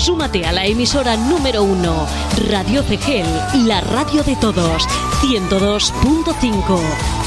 Súmate a la emisora número 1, Radio Cegel, la radio de todos, 102.5.